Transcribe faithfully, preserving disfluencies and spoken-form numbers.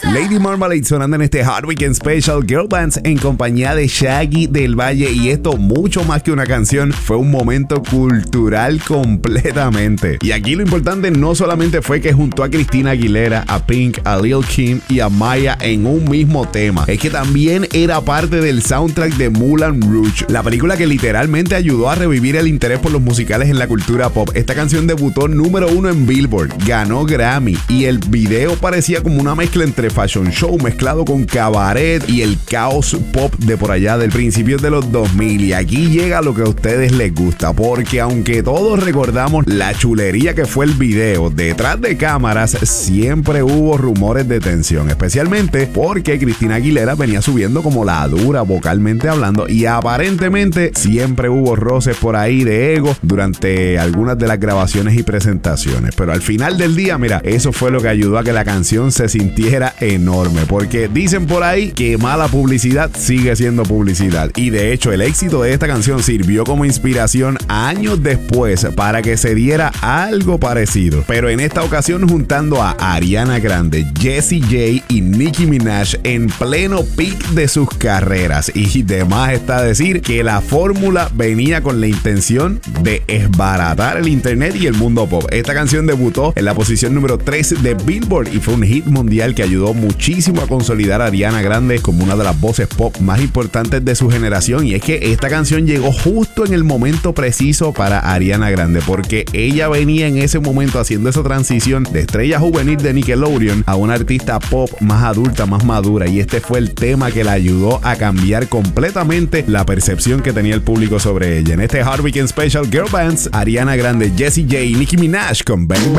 Lady Marmalade sonando en este Hot Weekend Special Girl Bands en compañía de Shaggy del Valle, y esto mucho más que una canción, fue un momento cultural completamente. Y aquí lo importante no solamente fue que juntó a Christina Aguilera, a Pink, a Lil Kim y a Maya en un mismo tema, es que también era parte del soundtrack de Moulin Rouge, la película que literalmente ayudó a revivir el interés por los musicales en la cultura pop. Esta canción debutó número uno en Billboard, ganó Grammy, y el video parecía como una mezcla entre fashion show mezclado con cabaret y el caos pop de por allá del principio de los dos mil. Y aquí llega lo que a ustedes les gusta, porque aunque todos recordamos la chulería que fue el video, detrás de cámaras siempre hubo rumores de tensión, especialmente porque Christina Aguilera venía subiendo como la dura vocalmente hablando, y aparentemente siempre hubo roces por ahí de ego durante algunas de las grabaciones y presentaciones. Pero al final del día, mira, eso fue lo que ayudó a que la canción se sintiera enorme, porque dicen por ahí que mala publicidad sigue siendo publicidad, y de hecho el éxito de esta canción sirvió como inspiración años después para que se diera algo parecido, pero en esta ocasión juntando a Ariana Grande, Jessie J y Nicki Minaj en pleno peak de sus carreras. Y demás está decir que la fórmula venía con la intención de esbaratar el internet y el mundo pop. Esta canción debutó en la posición número tres de Billboard y fue un hit mundial que ayudó muchísimo a consolidar a Ariana Grande como una de las voces pop más importantes de su generación. Y es que esta canción llegó justo en el momento preciso para Ariana Grande, porque ella venía en ese momento haciendo esa transición de estrella juvenil de Nickelodeon a una artista pop más adulta, más madura, y este fue el tema que la ayudó a cambiar completamente la percepción que tenía el público sobre ella. En este Hot Weekend Special Girl Bands, Ariana Grande, Jessie J y Nicki Minaj con Bang Bang.